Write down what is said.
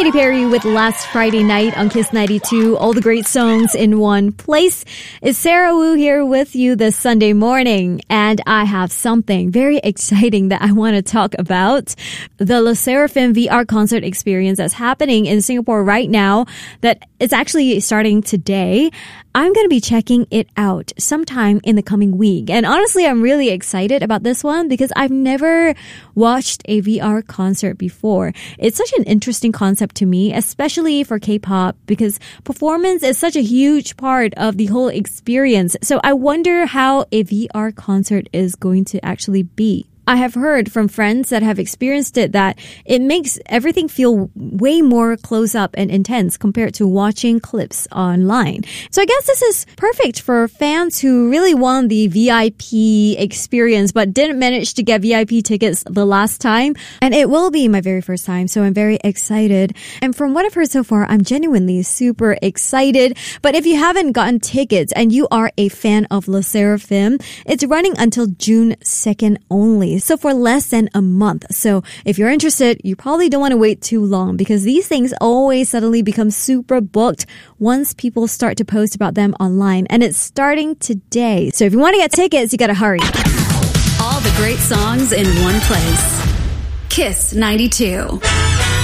Katy Perry with Last Friday Night on Kiss 92. All the great songs in one place. It's Sarah Wu here with you this Sunday morning. And I have something very exciting that I want to talk about. The Le Sserafim VR concert experience that's happening in Singapore right now that is actually starting today. I'm going to be checking it out sometime in the coming week. And honestly, I'm really excited about this one because I've never watched a VR concert before. It's such an interesting concept to me, especially for K-pop, because performance is such a huge part of the whole experience. So I wonder how a VR concert is going to actually be. I have heard from friends that have experienced it that it makes everything feel way more close up and intense compared to watching clips online. So I guess this is perfect for fans who really want the VIP experience but didn't manage to get VIP tickets the last time. And it will be my very first time, so I'm very excited. And from what I've heard so far, I'm genuinely super excited. But if you haven't gotten tickets and you are a fan of Le Sserafim, it's running until June 2nd only. So for less than a month. So if you're interested, you probably don't want to wait too long because these things always suddenly become super booked once people start to post about them online. And it's starting today. So if you want to get tickets, you got to hurry. All the great songs in one place. Kiss 92.